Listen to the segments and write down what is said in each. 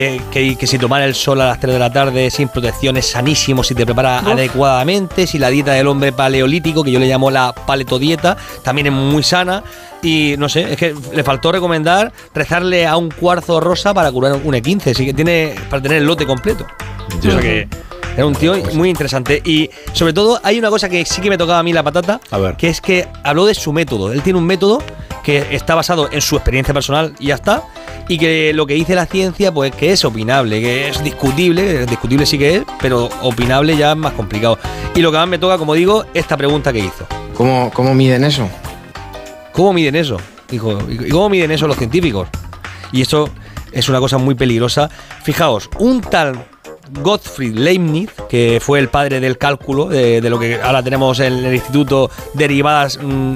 que si tomar el sol a las 3 de la tarde sin protección es sanísimo, si te preparas adecuadamente, si la dieta del hombre paleolítico, que yo le llamo la paletodieta, también es muy sana. Y no sé, es que le faltó recomendar rezarle a un cuarzo rosa para curar un E15, así que tiene para tener el lote completo. O sea que era un tío muy interesante. Y sobre todo hay una cosa que sí que me tocaba a mí la patata, que es que habló de su método. Él tiene un método que está basado en su experiencia personal y ya está, y que lo que dice la ciencia pues que es opinable, que es discutible sí que es, pero opinable ya es más complicado. Y lo que más me toca, como digo, esta pregunta que hizo. ¿Cómo miden eso? ¿Cómo miden eso? Dijo, ¿y cómo miden eso los científicos? Y eso es una cosa muy peligrosa. Fijaos, un tal Gottfried Leibniz, que fue el padre del cálculo, de lo que ahora tenemos en el instituto, derivadas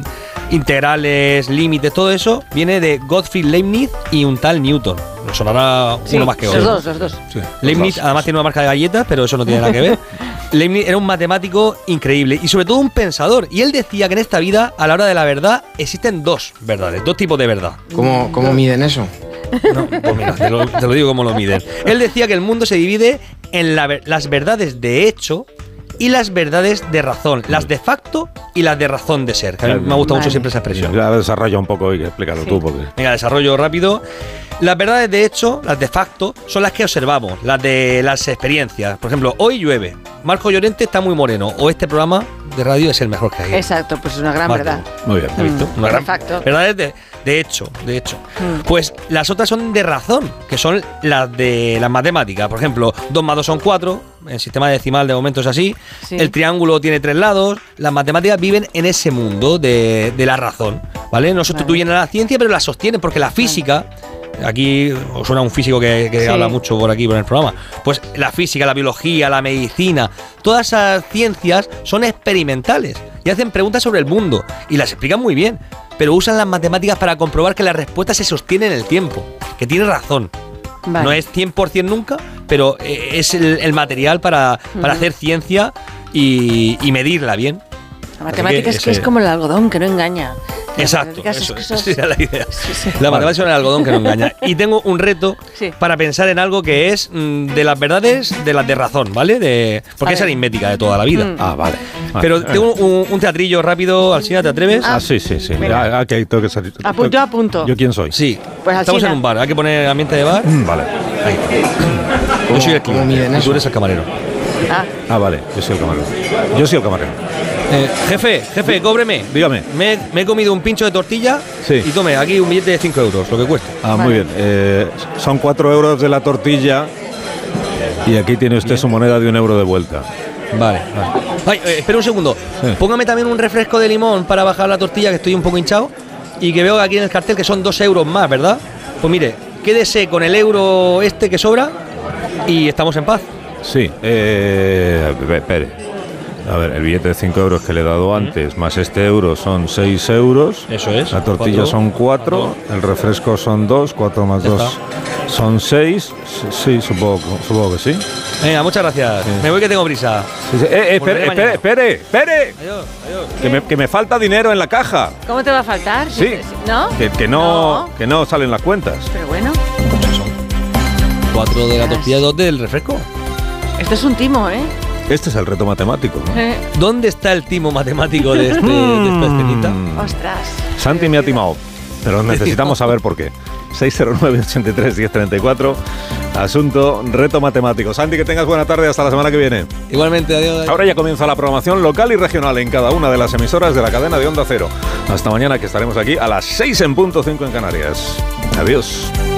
integrales, límites, todo eso, viene de Gottfried Leibniz y un tal Newton. Nos sonará uno más que otro. Los dos. Sí, Leibniz además tiene una marca de galletas, pero eso no tiene nada que ver. Leibniz era un matemático increíble y sobre todo un pensador. Y él decía que en esta vida, a la hora de la verdad, existen dos verdades, dos tipos de verdad. ¿Cómo miden eso? No, pues mira, te lo digo cómo lo miden. Él decía que el mundo se divide en las verdades de hecho y las verdades de razón, las de facto y las de razón de ser. Que a mí me gusta mucho siempre esa expresión. Ya desarrolla un poco y explícalo tú. Porque... Venga, desarrollo rápido. Las verdades de hecho, las de facto, son las que observamos, las de las experiencias. Por ejemplo, hoy llueve, Marco Llorente está muy moreno, o este programa de radio es el mejor que hay. Exacto, pues es una gran verdad. Muy bien. ¿Has visto? Una gran facto. Verdades de hecho. Pues las otras son de razón, que son las de las matemáticas. Por ejemplo, 2 más 2 son 4, en sistema decimal de momento es así. Sí. El triángulo tiene 3 lados. Las matemáticas viven en ese mundo de la razón, ¿vale? No sustituyen a la ciencia, pero la sostienen, porque la física... Aquí os suena un físico que habla mucho por aquí, por el programa. Pues la física, la biología, la medicina, todas esas ciencias son experimentales y hacen preguntas sobre el mundo y las explican muy bien, pero usan las matemáticas para comprobar que la respuesta se sostiene en el tiempo, que tiene razón. No es 100% nunca, pero es el material para hacer ciencia y medirla bien. La matemática es que es como el algodón, que no engaña. Exacto, esa era la idea. La matemática es el algodón que no engaña. Y tengo un reto para pensar en algo que es de las verdades, de las de razón, ¿vale? Porque es aritmética de toda la vida. Vale. Pero tengo un teatrillo rápido, Alsina, ¿te atreves? Sí. Aquí tengo que salir. Apunto. ¿Yo quién soy? Sí, pues estamos en un bar, hay que poner ambiente de bar. Vale. Ahí. Yo soy el cliente y tú eres el camarero. Vale, yo soy el camarero. Jefe, cóbreme. Dígame. Me he comido un pincho de tortilla y tome aquí un billete de 5 euros, lo que cueste. Muy bien. Son 4 euros de la tortilla y aquí tiene usted su moneda de 1 euro de vuelta. Vale. Ay, espera un segundo. Sí. Póngame también un refresco de limón para bajar la tortilla, que estoy un poco hinchado. Y que veo aquí en el cartel que son 2 euros más, ¿verdad? Pues mire, quédese con el euro este que sobra y estamos en paz. Sí. Espere. A ver, el billete de 5 euros que le he dado antes, más este euro son 6 euros. Eso es. La tortilla son 4, el refresco son 2, 4 más 2 son 6. Sí, supongo que sí. Venga, muchas gracias. Sí. Me voy que tengo prisa. Sí. Espere. Adiós. Que me falta dinero en la caja. ¿Cómo te va a faltar? Sí. ¿No? Que no salen las cuentas. Pero bueno. 4 de la tortilla, 2 del refresco. Esto es un timo, ¿eh? Este es el reto matemático, ¿no? ¿Dónde está el timo matemático de esta escenita? ¡Ostras! Santi me ha timado, pero necesitamos saber por qué. 609-83-1034, asunto reto matemático. Santi, que tengas buena tarde, hasta la semana que viene. Igualmente, adiós. Ahora ya comienza la programación local y regional en cada una de las emisoras de la cadena de Onda Cero. Hasta mañana, que estaremos aquí a las 6 en punto 5 en Canarias. Adiós.